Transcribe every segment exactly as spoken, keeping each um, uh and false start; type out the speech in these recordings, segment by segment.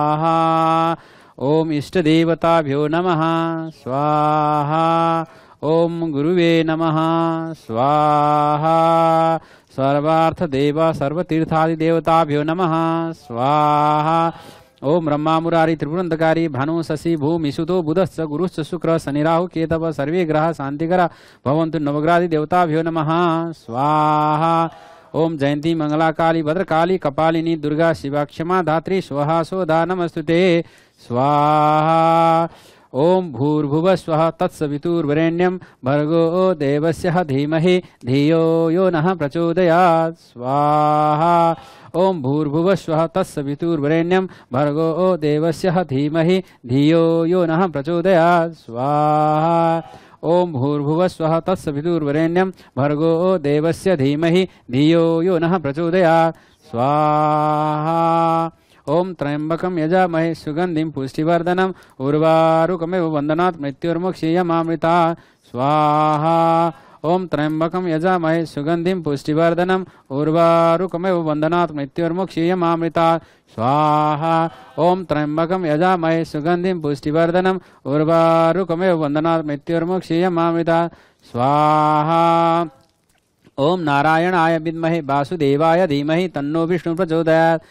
ओम इष्टदेवताभ्यो नमः स्वाहा। ओम गुरुवे नमः स्वाहा। सर्वार्थदेव सर्वतीर्थादिदेवताभ्यो नमः स्वाहा। ओम ब्रह्मा मुरारी त्रिपुरंतकारी भानु शशि भूमि सुतो बुधश्च गुरुश्च शुक्र शनि राहु केतव सर्वे ग्रह शांतिकरा भवन्तु नवग्रहादि देवताभ्यो नमः स्वाहा। ओम जयंती मंगला काली भद्रकाली कपालिनी दुर्गा शिवा क्षमा धात्री स्वाहा सोदा नमस्तुते स्वाहा। ओम भूर्भुवः स्वः तत्सवितुर्वरेण्यं भर्गो देवस्य धीमहि धियो यो नः प्रचोदयात् स्वाहा। ओम भूर्भुवः स्वः तत्सवितुर्वरेण्यं भर्गो देवस्य धीमहि धियो यो नः प्रचोदयात् स्वाहा। ओम भूर्भुवः स्वः तत्सवितुर्वरेण्यं भर्गो देवस्य धीमहि धियो यो नः प्रचोदयात् स्वाहा। ओम त्र्यंबकं यजामहे सुगंधिं पुष्टिवर्धनम् उर्वारुकमेव वन्दनात् मृत्युर्मुक्षीयमामृतात् स्वाहा। ओम त्र्यंबकं यजामहे सुगंधिं पुष्टिवर्धनम् उर्वारुकमेव वन्दनात् मृत्युर्मुक्षीयमामृतात् स्वाहा। ओम त्र्यंबकं यजामहे सुगंधिं पुष्टिवर्धनम् उर्वारुकमेव वन्दनात् मृत्युर्मुक्षीयमामृतात् स्वाहा। ओम नारायणाय विद्महे वासुदेवाय धीमहि तन्नो विष्णु प्रचोदयात्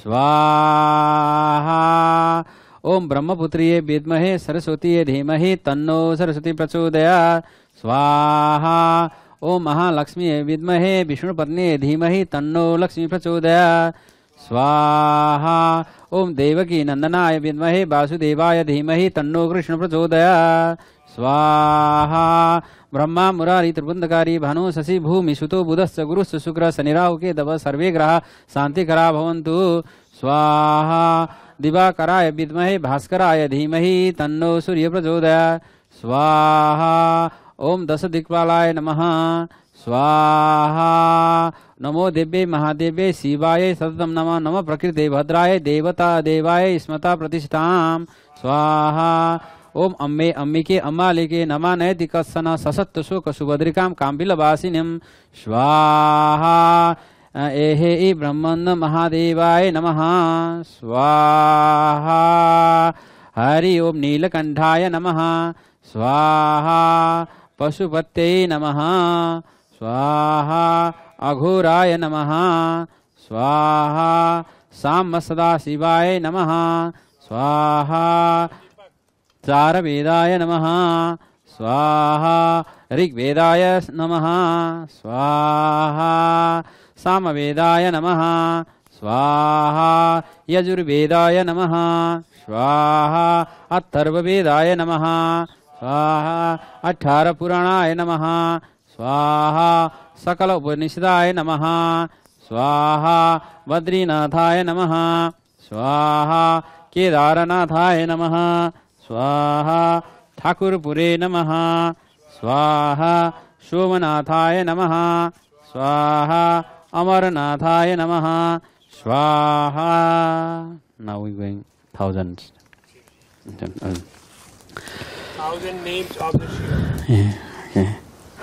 स्वाहा। ओम ब्रह्मपुत्रिये विद्महे सरस्वतीये धीमहि तन्नो सरस्वती प्रचोदयात् स्वाहा। ओम महालक्ष्मीये विद्महे विष्णुपत्न्ये धीमहि तन्नो लक्ष्मी प्रचोदयात् स्वाहा। ओम देवकी नंदनाय विद्महे वासुदेवाय धीमहि तन्नो कृष्ण प्रचोदयात् स्वाहा। ब्रह्मा मुरारी त्रिपुरंतकारी भानु शशि भूमि सुतो बुधश्च गुरुश्च शुक्र शनि राहु केतव सर्वे ग्रहा शांतिकरा भवन्तु स्वाहा। दिवाकराय विद्महे भास्कराय धीमहि तन्नो सूर्य प्रचोदयात् स्वाहा। ओम दश दिक्पालाय नमः स्वाहा। नमो देव्ये महादेव्ये शिवाय सततं नमः। नमः प्रकृते भद्राय देवता देवाय स्मता प्रतिष्ठां स्वाहा। ओम अम्मे अम्बिके अम्बालिके नमा नैतिकस्सन सशक्त शोक सुभद्रिकां काम्बिलवासिनीं स्वाहा। एहे ब्रह्मन् महादेवाय नमः स्वाहा। हरि ओम नीलकंठाय नमः स्वाहा। पशुपत्यै नमः स्वाहा। अघोराय नमः स्वाहा। साम सदाशिवाय नमः स्वाहा। चारवेदाय नमः स्वाहा। ऋग्वेदाय नमः स्वाहा। सामवेदाय नमः स्वाहा। यजुर्वेदाय नमः स्वाहा। अथर्ववेदाय नमः स्वाहा। अठारह पुराणाय नमः स्वाहा। सकल उपनिषदाय नमः स्वाहा। बद्रीनाथाय नमः स्वाहा। केदारनाथाय नमः स्वाहा। ठाकुरपुरे नमः स्वाहा। सोमनाथाय नमः स्वाहा। अमरनाथाय नमः स्वाहा। Now we going thousands. Thousand names of the Shiva. Yeah, okay.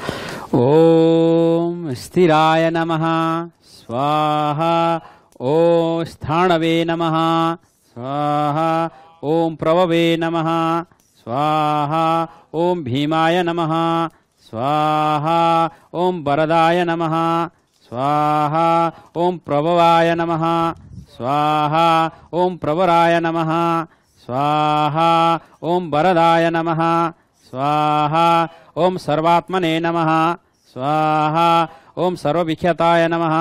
ओम स्थिराय नमः स्वाहा। ओम स्थाणवे नमः स्वाहा। ओम प्रभवे नमः स्वाहा। ओम भीमाय नमः स्वाहा। ओम वरदाय नमः स्वाहा। ओम प्रभवाय नमः स्वाहा। ओम प्रवराय नमः स्वाहा। ओम वरदाय नमः स्वाहा। ओम सर्वात्मने नमः स्वाहा। ओम सर्वविख्याताय नमः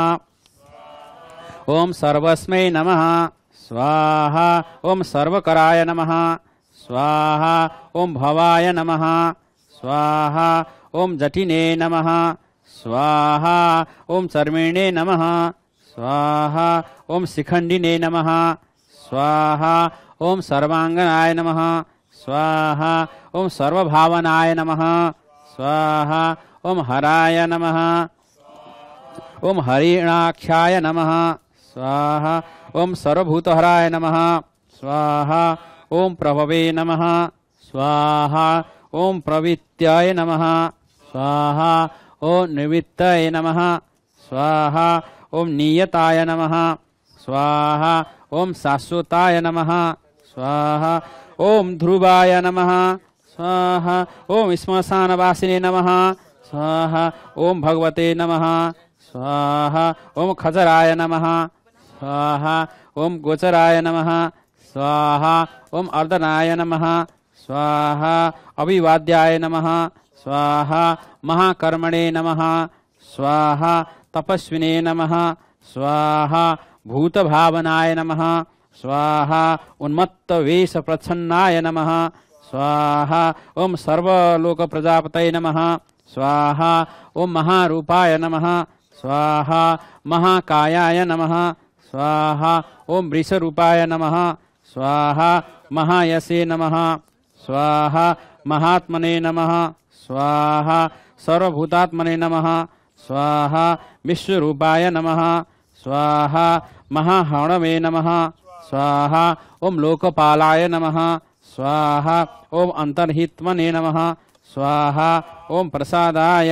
ओम सर्वस्मै नमः स्वाहा। ओम सर्वकराय नमः स्वाहा। ओम भवाय नमः स्वाहा। ओम जटिने नमः स्वाहा। ओम चर्मिणे नमः स्वाहा। ओम शिखंडिने नमः स्वाहा। ओम सर्वांगनाय नमः स्वाहा। ओम सर्वभावनाय नमः स्वाहा। ओम हराय नमः। ओम हरिणाक्षाय नमः स्वाहा। ओम सर्वभूतहराय नमः स्वाहा। ओम प्रभवे नमः स्वाहा। ओम प्रवित्याय नमः स्वाहा। ओम निवृत्ताय नमः स्वाहा। ओम नियताय नमः स्वाहा। ओम शाश्वताय नमः स्वाहा ओम ध्रुवाय नमः स्वाहा ओम श्मशानवासिने नमः स्वाहा ओम भगवते नमः स्वाहा ओम खजराय नमः स्वाहा ओम गोचराय नमः स्वाहा ओम अर्धनाय नमः स्वाहा अभिवाद्याय नमः स्वाहा महाकर्मणे नमः स्वाहा तपस्विने नमः स्वाहा भूतभावनाय नमः स्वाहा उन्मत्त वेश प्रच्छन्नाय नमः स्वाहा ओम सर्वलोक प्रजापतये नमः स्वाहा ओम महारूपाय नमः स्वाहा महाकायाय नमः स्वाहा ओम वृषरूपाय नमः स्वाहा महायसे नमः स्वाहा महात्मने नमः स्वाहा सर्वभूतात्मने नमः स्वाहा विश्वरूपाय नमः स्वाहा महाहणवे नमः स्वाहा ओम लोकपालाय नमः स्वाहा ओम अंतर्हित्मने नमः स्वाहा ओम प्रसादाय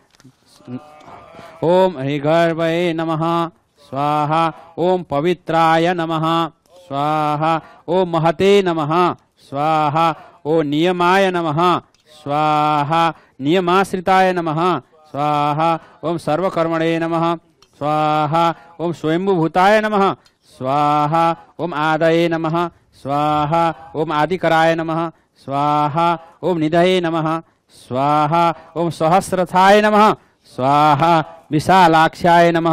ओम हरिगर्भये नमः स्वाहा ओम पवित्राय नमः स्वाहा ओम महते नमः स्वाहा ओम नियमाय नमः स्वाहा नियमाश्रिताय नमः स्वाहा ओम सर्वकर्मणे नमः स्वाहा ओम स्वयंभूताय नमः स्वाहा ओम आदये नमः स्वाहा ओम आदिकराय नमः स्वाहा ओम निधये नमः स्वाहा ओम सहस्रथाय नमः स्वाहा विशालाक्षाय नमः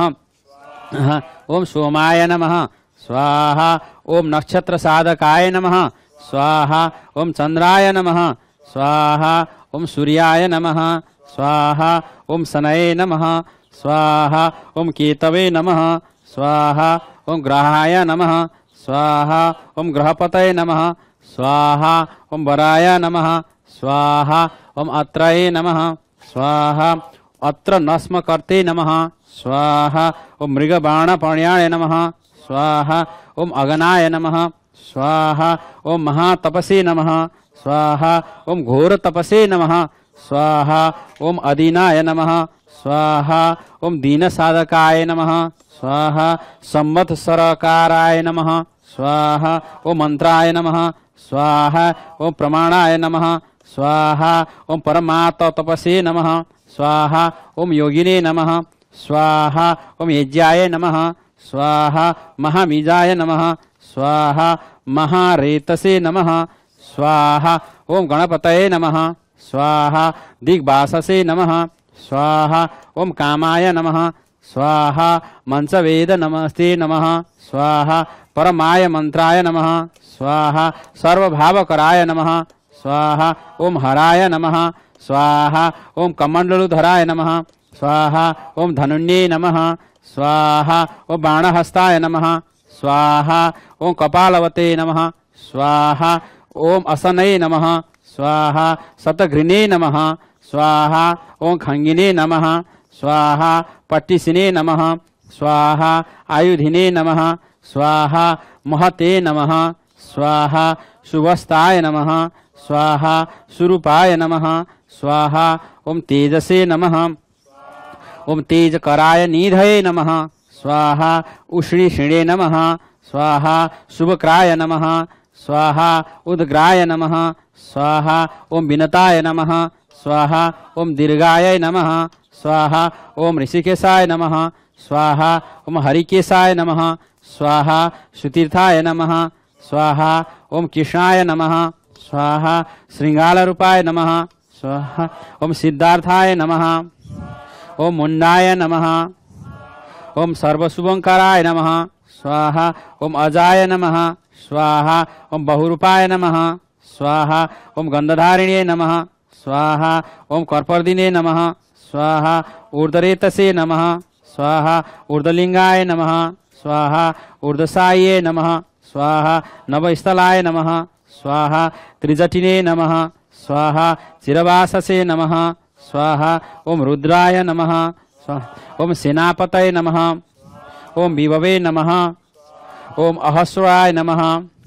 ओम सोमाय नमः स्वाहा ओम नक्षत्र साधकाय नमः स्वाहा ओम चंद्राय नमः स्वाहा ओम सूर्याय नमः स्वाहा ओम शनये नमः स्वाहा ओम केतवे नमः स्वाहा ओम ग्रहाय नमः स्वाहा ओम ग्रहपतये नमः स्वाहा ओम वराय नमः स्वाहा ओम अत्रये नमः स्वाहा अत्र नस्मकर्ते नमः स्वाहा ओम मृगबाणपर्ण्याय नमः स्वाहा ओम अगनाय नमः स्वाहा ओम महातपसे नमः स्वाहा ओम घोरतपसे नमः स्वाहा ओम अदीनाय नमः स्वाहा ओम दीनसाधकाय नमः स्वाहा संवत्सरकाराय नमः स्वाहा ओम मंत्राय नमः स्वाहा ओम प्रमाणाय नमः स्वाहा ओम परमात्म तपसे नमः स्वाहा ओम योगिने नमः स्वाहा ओम यज्ञाय नमः स्वाहा महाबीजाय नमः स्वाहा महारेतसे नमः स्वाहा ओम गणपतये नमः स्वाहा दिग्वाससे नमः स्वाहा ओम कामाय नमः स्वाहा मंचवेद नमस्ते नमः स्वाहा परमाय मंत्राय नमः स्वाहा सर्वभावकराय नमः स्वाहा ओम हराय नमः स्वाहा ओम कमंडलुधराय नमः स्वाहा ओम धनुन्ये नमः स्वाहा ओम बाणहस्ताय नमः स्वाहा ओम कपालवते नमः स्वाहा ओम असनये नमः स्वाहा शतघ्निने नमः स्वाहा ओम खंगिने नमः स्वाहा पट्टिसिने नमः स्वाहा आयुधिने नमः स्वाहा महते नमः स्वाहा शुभस्ताय नमः स्वाहा सुरूपाय नमः स्वाहा ओम तेजसे नमः ओम तेजकराय निधये नमः स्वाहा उष्णीषिणे नमः स्वाहा शुभक्राय नमः स्वाहा उद्ग्राय नमः स्वाहा ओम विनताय नमः स्वाहा ओम दीर्घाय नमः स्वाहा ओम ऋषिकेशाय नमः स्वाहा ओम हरिकेशाय नमः स्वाहा सुतीर्थाय नमः स्वाहा ओम कृष्णाय नमः स्वाहा श्रृंगालरूपाय नमः स्वाहा ओम सिद्धार्थाय नमः ओम मुंडाय नमः ओम सर्वशुभंकराय नमः स्वाहा ओम अजाय नमः स्वाहा ओम बहुरूपाय नमः स्वाहा ओम गंधधारिणे नमः स्वाहा ओम कर्पर्दिने नमः स्वाहा ऊर्ध्वरेतसे नमः स्वाहा ऊर्ध्वलिंगाय नमः स्वाहा ऊर्ध्वसाये नमः स्वाहा नवस्थलाय नमः स्वाहा त्रिजटिने नमः स्वाहा चिरवाससे नमः स्वाहा ओम रुद्राय नमः ओम सेनापतये नमः ओम विभवे नमः ओम अहस्वराय नमः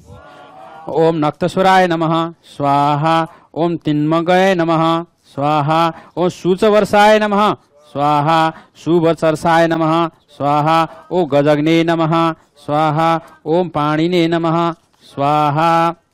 ओम नक्तस्वराय नमः स्वाहा ओम तिन्मगये नमः स्वाहा ओम सूचवर्षाय नमः स्वाहा शुभचर्षाय नमः स्वाहा ओम गजग्ने नमः स्वाहा ओम पाणिने नमः स्वाहा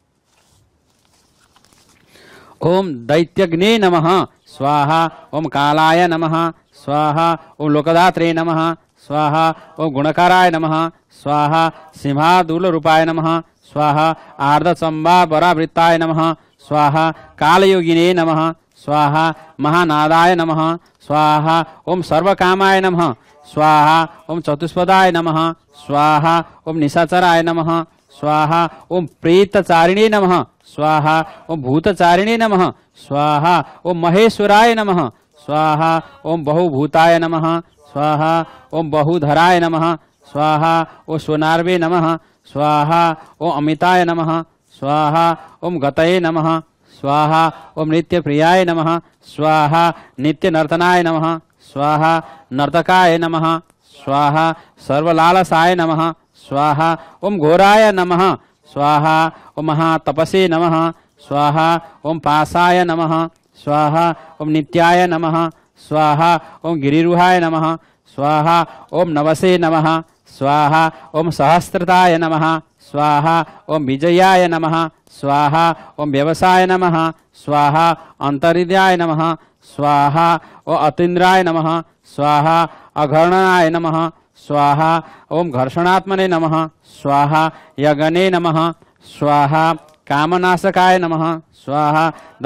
ओम दैत्यग्ने नमः स्वाहा ओम कालाय नमः स्वाहा ओम लोकदात्रे नमः स्वाहा ओम गुणकाराय नमः स्वाहा सिंहादूलरूपाय नमः स्वाहा आर्धचम्बावरावृत्ताय नमः स्वाहा कालयोगिने नमः स्वाहा महानादाय नमः स्वाहा ओम सर्वकामाय नमः स्वाहा ओम चतुष्पदाय नमः स्वाहा ओम निशाचराय नमः स्वाहा ओम प्रेतचारिणे नमः स्वाहा ओम भूतचारिणे नमः स्वाहा ओम महेश्वराय नमः स्वाहा ओम बहुभूताय नमः स्वाहा ओम बहुधराय नमः स्वाहा ओम स्वनार्वे नमः स्वाहा ओम अमिताय नमः स्वाहा ओम गतये नमः स्वाहा ओम नित्यप्रियाय नमः स्वाहा नित्यनर्तनाय नमः स्वाहा नर्तकाय नमः स्वाहा सर्वलालसाय नमः स्वाहा ओम घोराय नमः स्वाहा ओम महातपसे नमः स्वाहा ओम पासाय नमः स्वाहा ओम नित्याय नमः स्वाहा ओम गिरिरुहाय नमः स्वाहा ओम नवसे नमः स्वाहा ओम सहस्रताय नमः स्वाहा ओम विजयाय नमः स्वाहा ओम व्यवसाय नमः स्वाहा अंतरिद्याय नमः स्वाहा ओम अतीन्द्राय नमः स्वाहा अघर्णनाय नमः स्वाहा ओम घर्षणात्मने नमः स्वाहा यगने नमः स्वाहा कामनाशकाय नमः स्वाहा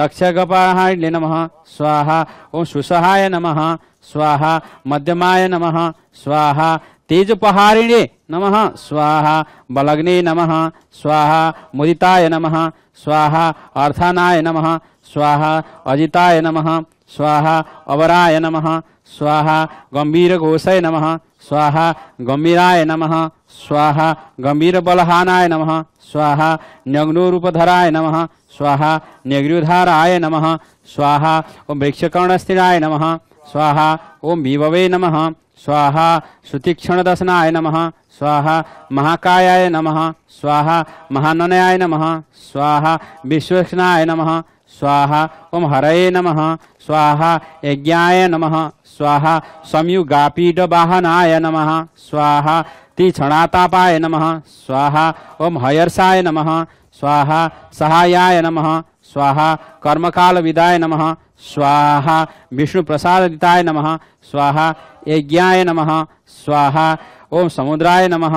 दक्षगपाहाय नमः स्वाहा ओम सुसहाय नमः स्वाहा मध्यमाय नमः स्वाहा तेजपहारिणे नमः स्वाहा बलग्ने नमः स्वाहा मुदिताय नमः स्वाहा अर्थानाय नमः स्वाहा अजिताय नमः स्वाहा अवराय नमः स्वाहा गंभीरघोषाय नमः स्वाहा गंभीराय नमः स्वाहा गंभीरबलहानाय नमः स्वाहा न्यग्नोरूपधराय नमः स्वाहा न्यग्रुधाराय नमः स्वाहा ओम वृक्षकर्णस्थिराय नमः स्वाहा ओम विभवे नमः स्वाहा श्रुतिक्षणदशनाय नमः स्वाहा महाकायाय नमः स्वाहा महाननयाय नमः स्वाहा विश्वक्षणाय नमः स्वाहा ओम हरये नमः स्वाहा यज्ञाय नमः स्वाहा संयुगापीडवाहनाय नमः स्वाहा तीक्षणातापाय नमः स्वाहा ओम हयर्षाय नमः स्वाहा सहायाय नमः स्वाहा कर्मकालविदाय नमः स्वाहा विष्णुप्रसादिताय नमः स्वाहा यज्ञाय नमः स्वाहा ओम समुद्राय नमः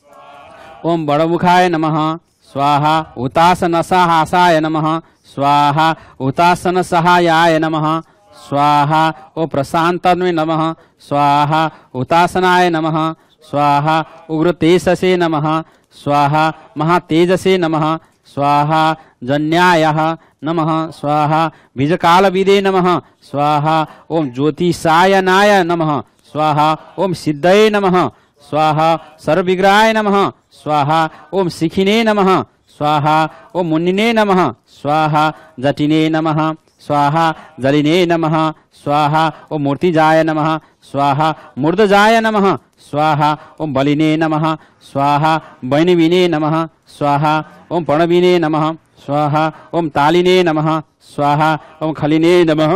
ओम बड़मुखाय नमः स्वाहा हुतासनसहासाय नमः स्वाहा हुतासन सहायाय नमः स्वाहा ओम प्रशांतन्वे नमः स्वाहा हुतासनाय नमः स्वाहा उग्रतेजसे नमः स्वाहा महातेजसे नमः स्वाहा जन्यायः नमः स्वाहा बीजकालविदे नमः स्वाहा ओम ज्योतिषायनाय नमः स्वाहा ओम सिद्धये नमः स्वाहा सर्वविग्रहाय नमः स्वाहा ओम शिखिने नमः स्वाहा ओम मुनिने नमः स्वाहा जटिने नमः स्वाहा जलिने नमः स्वाहा ओम मूर्तिजाय नमः स्वाहा मूर्धजाय नमः स्वाहा ओम बलिने नमः स्वाहा वैनविने नमः स्वाहा ओम प्रणविने नमः स्वाहा ओम तालिने नमः स्वाहा ओम खलिने नमः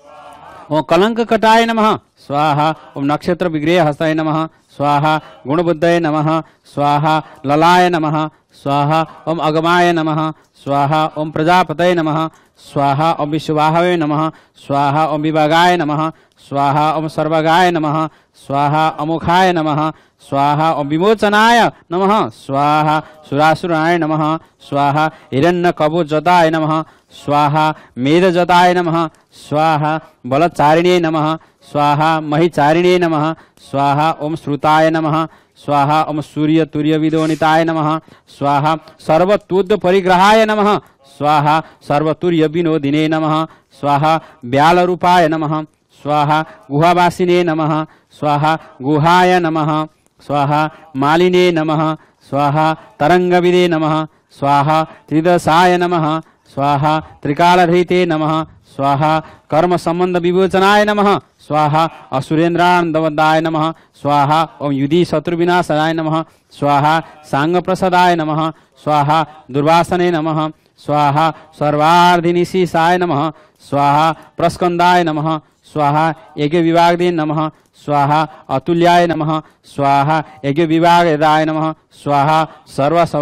ओम कलंककटाय नमः स्वाहा ओम नक्षत्र विग्रह हस्ताय नमः स्वाहा गुणबुद्धये नमः स्वाहा ललाय नमः स्वाहा ओम अगमाय नमः स्वाहा ओम प्रजापतये नमः स्वाहा ओम विश्ववाहवे नमः स्वाहा ओम विभागाय नमः स्वाहा ओम सर्वगाय नमः स्वाहा अमुखाय नमः स्वाहा ओम विमोचनाय नमः स्वाहा सुरासुराय नमः स्वाहा हिरण्यकवचजटाय नमः स्वाहा मेधजटाय नमः स्वाहा बलचारिणे नमः स्वाहा महिचारिणे नमः स्वाहा ओम श्रुताय नमः स्वाहा ओम सूर्य तुर्य विदोनिताय नमः स्वाहा सर्वतुद्ध परिग्रहाय नमः स्वाहा सर्वतुर्य विनोदिने नमः स्वाहा व्यालरूपाय नमः स्वाहा गुहावासिने नमः स्वाहा गुहाय नमः स्वाहा मालिने नमः स्वाहा तरंगविदे नमः स्वाहा त्रिदशाय नमः स्वाहा त्रिकालरहिते नमः स्वाहा कर्म संबंध विमोचनाय नमः स्वाहा असुरेन्द्रानंदवदाय नमः स्वाहा ओम युधि शत्रुविनाशाय नमः स्वाहा सांगप्रसादाय नमः स्वाहा दुर्वासने नमः स्वाहा सर्वार्धिनिशीसाय नमः स्वाहा प्रस्कंदाय नमः स्वाहा यज्ञ विभागदीन नमः स्वाहा अतुल्याय नमः स्वाहा यज्ञ विभागदाय नमः स्वाहा सर्व